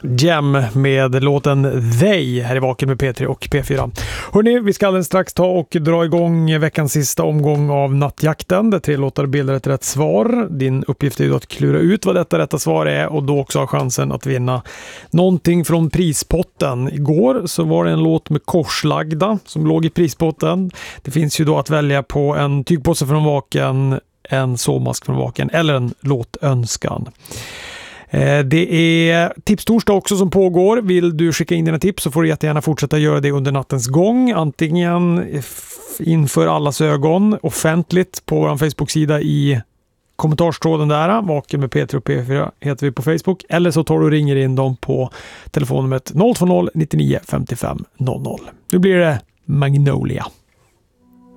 Gem med låten They här i Vaken med P3 och P4. Hörrni, vi ska alldeles strax ta och dra igång veckans sista omgång av Nattjakten. Det 3 låtar bildar ett rätt svar. Din uppgift är ju att klura ut vad detta rätta svar är och då också ha chansen att vinna någonting från prispotten. Igår så var det en låt med korslagda som låg i prispotten. Det finns ju då att välja på en tygpåse från Vaken, en sovmask från Vaken eller en låtönskan. Det är tipstorsdag också som pågår. Vill du skicka in dina tips så får du jättegärna fortsätta göra det under nattens gång. Antingen inför allas ögon, offentligt på vår Facebook-sida i kommentarstråden där. Vaken med P3 och P4 heter vi på Facebook. Eller så tar du och ringer in dem på telefonnumret 020 99 55 00. Nu blir det Magnolia.